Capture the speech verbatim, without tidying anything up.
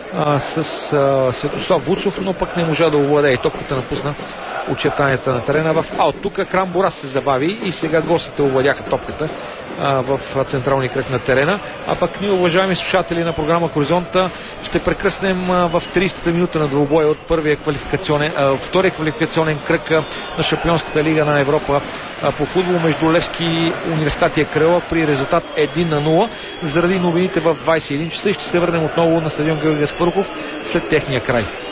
а, с а, Светослав Вуцов, но пък не можа да овладее топката, напусна очертанията на терена в аут. Тук Крамбурас се забави и сега гостите овладяха топката а, в централния кръг на терена. А пък ние, уважаеми слушатели на програма Хоризонта, ще прекръснем а, в тридесета минута на двубоя от първия квалификационен, а, от втория квалификационен кръг а, на Шампионската лига на Европа а, по футбол между Левски и Университатия Кралево при резултат едно на нула заради новините в двадесет и един часа и ще се върнем отново на стадион Георги Аспарухов след техния край.